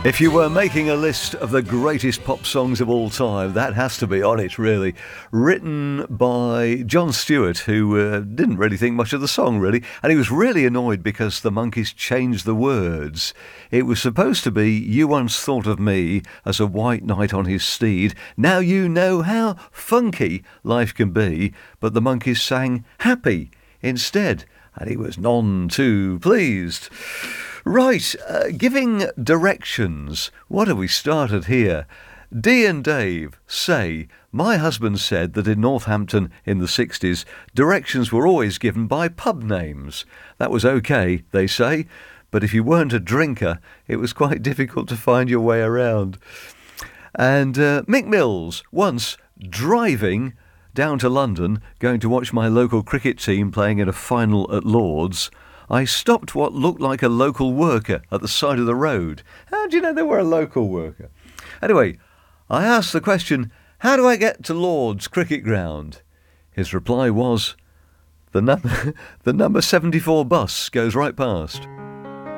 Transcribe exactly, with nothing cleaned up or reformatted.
If you were making a list of the greatest pop songs of all time, that has to be on it, really. Written by Jon Stewart, who uh, didn't really think much of the song, really. And he was really annoyed because the Monkees changed the words. It was supposed to be, "You once thought of me as a white knight on his steed. Now you know how funky life can be." But the Monkees sang "happy" instead. And he was none too pleased. Right, uh, giving directions. What have we started here? Dee and Dave say, "My husband said that in Northampton in the sixties, directions were always given by pub names. That was okay, they say, but if you weren't a drinker, it was quite difficult to find your way around." And uh, Mick Mills, once driving down to London, going to watch my local cricket team playing in a final at Lord's, I stopped what looked like a local worker at the side of the road. How do you know they were a local worker? Anyway, I asked the question, "How do I get to Lord's cricket ground?" His reply was, the number, the number seventy-four bus goes right past.